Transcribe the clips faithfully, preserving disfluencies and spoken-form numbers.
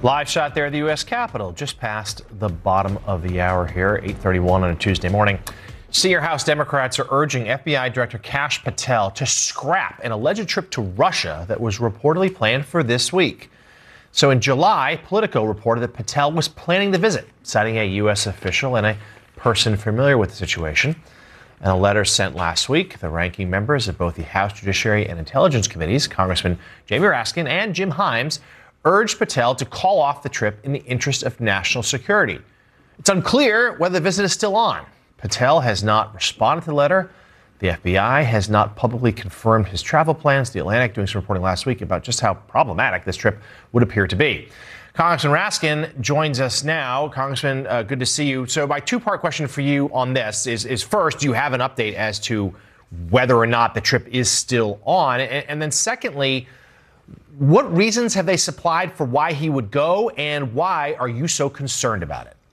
Live shot there at the U S Capitol, just past the bottom of the hour here, eight thirty-one on a Tuesday morning. Senior House Democrats are urging F B I Director Kash Patel to scrap an alleged trip to Russia that was reportedly planned for this week. So in July, Politico reported that Patel was planning the visit, citing a U S official and a person familiar with the situation. In a letter sent last week, the ranking members of both the House Judiciary and Intelligence Committees, Congressman Jamie Raskin and Jim Himes, urged Patel to call off the trip in the interest of national security. It's unclear whether the visit is still on. Patel has not responded to the letter. The F B I has not publicly confirmed his travel plans. The Atlantic doing some reporting last week about just how problematic this trip would appear to be. Congressman Raskin joins us now. Congressman, uh, good to see you. So my two-part question for you on this is, is first, do you have an update as to whether or not the trip is still on? And, and then secondly, what reasons have they supplied for why he would go, and why are you so concerned about it?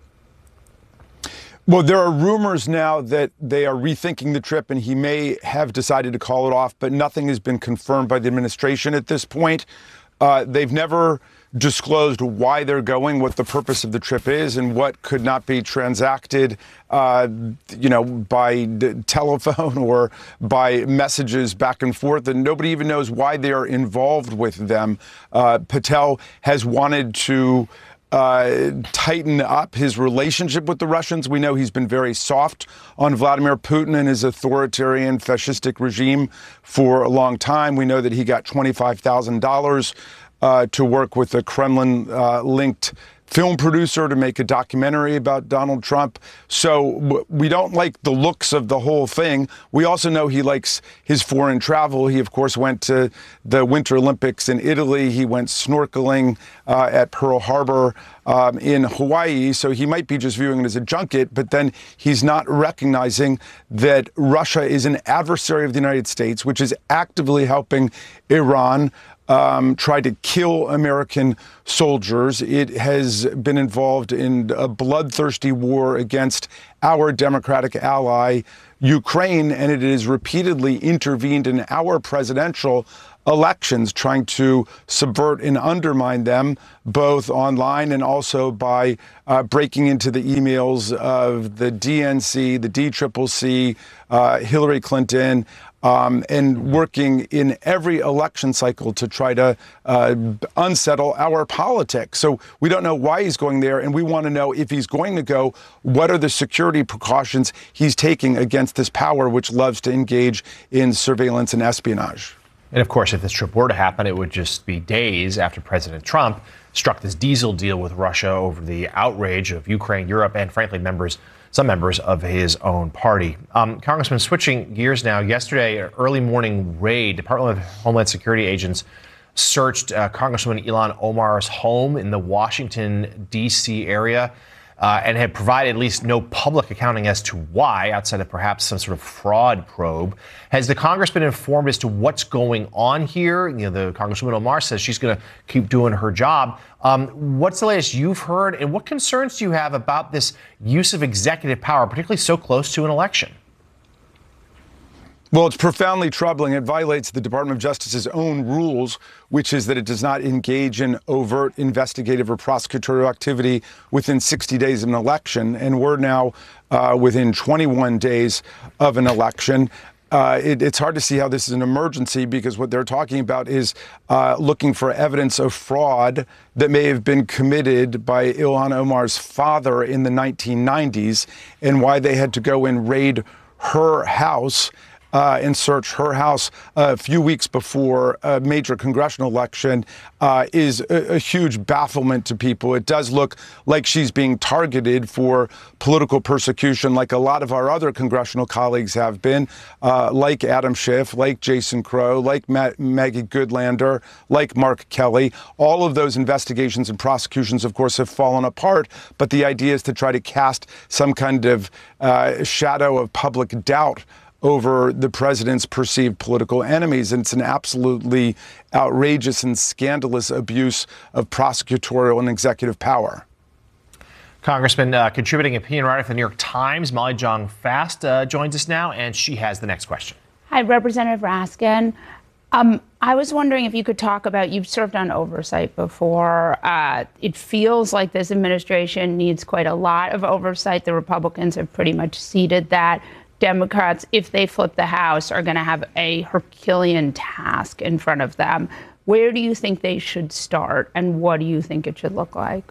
Well, there are rumors now that they are rethinking the trip and he may have decided to call it off, but nothing has been confirmed by the administration at this point. Uh, they've never disclosed why they're going, what the purpose of the trip is, and what could not be transacted, uh, you know, by d- telephone or by messages back and forth. And nobody even knows why they are involved with them. Uh, Patel has wanted to Uh, tighten up his relationship with the Russians. We know he's been very soft on Vladimir Putin and his authoritarian fascistic regime for a long time. We know that he got twenty-five thousand dollars uh, to work with a Kremlin-linked uh, film producer to make a documentary about Donald Trump. So w- we don't like the looks of the whole thing. We also know he likes his foreign travel. He, of course, went to the Winter Olympics in Italy. He went snorkeling uh, at Pearl Harbor um, in Hawaii. So he might be just viewing it as a junket, but then he's not recognizing that Russia is an adversary of the United States, which is actively helping Iran Um, tried to kill American soldiers. It has been involved in a bloodthirsty war against our democratic ally, Ukraine, and it has repeatedly intervened in our presidential elections, trying to subvert and undermine them, both online and also by uh, breaking into the emails of the D N C, the D C C C, uh, Hillary Clinton, Um, and working in every election cycle to try to uh, unsettle our politics. So we don't know why he's going there, and we want to know, if he's going to go, what are the security precautions he's taking against this power which loves to engage in surveillance and espionage. And of course, if this trip were to happen, it would just be days after President Trump struck this diesel deal with Russia over the outrage of Ukraine, Europe, and frankly, members some members of his own party. Um, Congressman, switching gears now, yesterday, an early morning raid, Department of Homeland Security agents searched uh, Congresswoman Ilhan Omar's home in the Washington, D C area uh, and had provided at least no public accounting as to why, outside of perhaps some sort of fraud probe. Has the Congress been informed as to what's going on here? You know, the Congresswoman Omar says she's going to keep doing her job. Um, what's the latest you've heard, and what concerns do you have about this use of executive power, particularly so close to an election? Well, it's profoundly troubling. It violates the Department of Justice's own rules, which is that it does not engage in overt investigative or prosecutorial activity within sixty days of an election. And we're now uh, within twenty-one days of an election. Uh, it, it's hard to see how this is an emergency, because what they're talking about is uh, looking for evidence of fraud that may have been committed by Ilhan Omar's father in the nineteen nineties, and why they had to go and raid her house Uh, and search her house a few weeks before a major congressional election uh, is a, a huge bafflement to people. It does look like she's being targeted for political persecution, like a lot of our other congressional colleagues have been, uh, like Adam Schiff, like Jason Crow, like Ma- Maggie Goodlander, like Mark Kelly. All of those investigations and prosecutions, of course, have fallen apart. But the idea is to try to cast some kind of uh, shadow of public doubt over the president's perceived political enemies. And it's an absolutely outrageous and scandalous abuse of prosecutorial and executive power. Congressman, uh, contributing opinion writer for the New York Times, Molly Jong-Fast uh, joins us now, and she has the next question. Hi, Representative Raskin. Um, I was wondering if you could talk about, you've served on oversight before. Uh, it feels like this administration needs quite a lot of oversight. The Republicans have pretty much ceded that. Democrats, if they flip the House, are going to have a Herculean task in front of them. Where do you think they should start, and what do you think it should look like?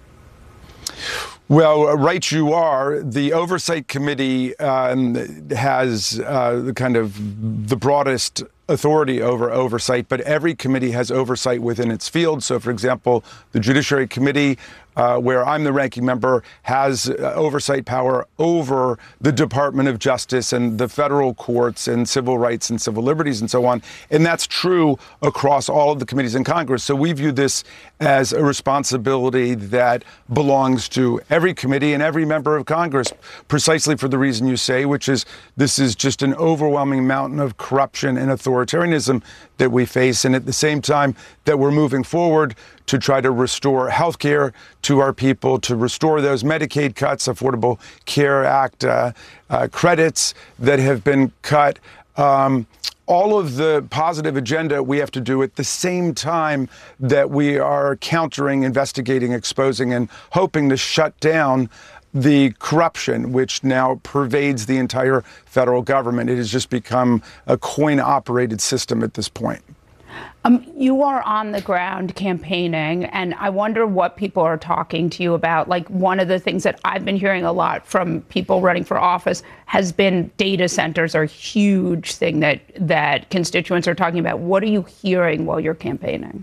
Well, right you are. The Oversight Committee um, has uh, the kind of the broadest authority over oversight, but every committee has oversight within its field. So, for example, the Judiciary Committee, uh, where I'm the ranking member, has uh, oversight power over the Department of Justice and the federal courts and civil rights and civil liberties and so on. And that's true across all of the committees in Congress. So we view this as a responsibility that belongs to every committee and every member of Congress, precisely for the reason you say, which is this is just an overwhelming mountain of corruption and authoritarianism that we face. And at the same time that we're moving forward to try to restore health care to our people, to restore those Medicaid cuts, Affordable Care Act uh, uh, credits that have been cut. Um, all of the positive agenda we have to do at the same time that we are countering, investigating, exposing, and hoping to shut down the corruption which now pervades the entire federal government. It has just become a coin-operated system at this point. Um, you are on the ground campaigning, and I wonder what people are talking to you about. Like, one of the things that I've been hearing a lot from people running for office has been data centers are a huge thing that, that constituents are talking about. What are you hearing while you're campaigning?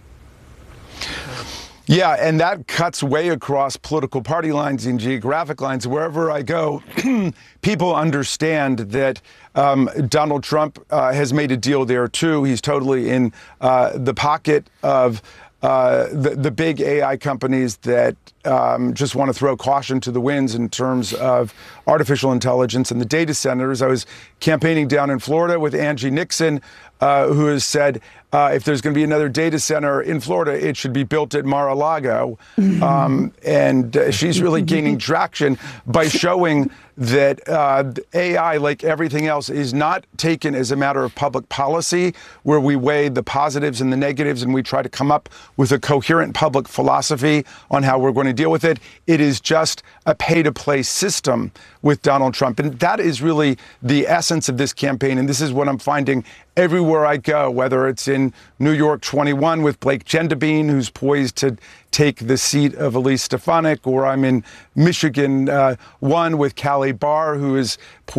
Yeah, and that cuts way across political party lines and geographic lines. Wherever I go, people understand that um, Donald Trump uh, has made a deal there, too. He's totally in uh, the pocket of uh, the, the big A I companies that um, just want to throw caution to the winds in terms of artificial intelligence and the data centers. I was campaigning down in Florida with Angie Nixon, uh, who has said, Uh, if there's going to be another data center in Florida, it should be built at Mar-a-Lago. Um, and uh, she's really gaining traction by showing that uh, A I, like everything else, is not taken as a matter of public policy, where we weigh the positives and the negatives and we try to come up with a coherent public philosophy on how we're going to deal with it. It is just a pay-to-play system with Donald Trump. And that is really the essence of this campaign. And this is what I'm finding everywhere I go, whether it's in New York twenty-one with Blake Gendabine, who's poised to take the seat of Elise Stefanik, or I'm in Michigan uh, one with Callie Barr, who is